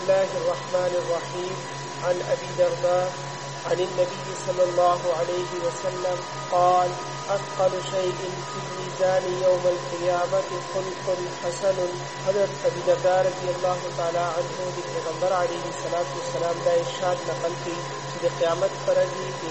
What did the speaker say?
الله الرحمن الرحيم عن أبي درداء عن النبي صلى الله عليه وسلم قال أثقل شيء في الميزان يوم القيامة خلق حسن. حضرت ابی درداء رضی اللہ تعالی عنہ د پیغمبر علیه الصلاۃ والسلام دا ارشاد نقل کړي چې د قیامت پر ورځ د